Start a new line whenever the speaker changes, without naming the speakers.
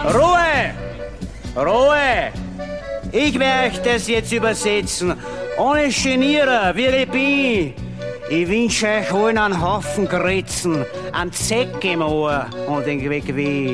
Ruhe! Ruhe! Ich werde euch das jetzt übersetzen. Ohne Genieren, wie ich bin. Ich wünsche euch allen einen Haufen Gritzen, einen Zeck im Ohr und den Weg wie.